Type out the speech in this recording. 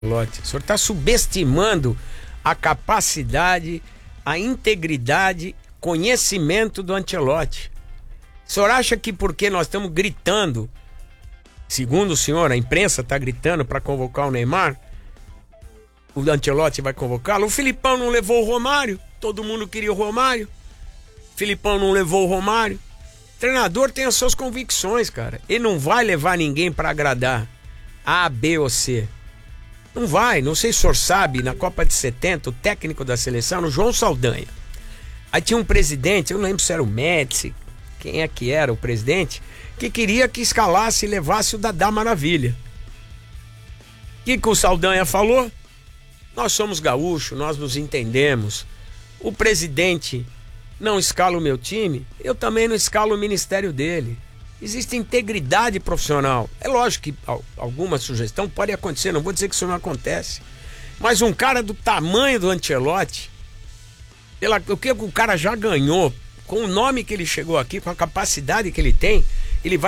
O senhor está subestimando a capacidade, a integridade, conhecimento do Ancelotti. O senhor acha que porque nós estamos gritando, segundo o senhor, a imprensa está gritando para convocar o Neymar, o Ancelotti vai convocá-lo? O Filipão não levou o Romário, todo mundo queria o Romário. O Filipão não levou o Romário. O treinador tem as suas convicções, cara. Ele não vai levar ninguém para agradar A, B ou C. Não vai. Não sei se o senhor sabe, na Copa de 70, o técnico da seleção era o João Saldanha. Aí tinha um presidente, eu não lembro se era o Médici, quem é que era o presidente, que queria que escalasse e levasse o Dadá Maravilha. O que o Saldanha falou? Nós somos gaúchos, nós nos entendemos. O presidente não escala o meu time, eu também não escalo o ministério dele. Existe integridade profissional. É lógico que alguma sugestão pode acontecer, não vou dizer que isso não acontece. Mas um cara do tamanho do Ancelotti, o que o cara já ganhou, com o nome que ele chegou aqui, com a capacidade que ele tem, ele vai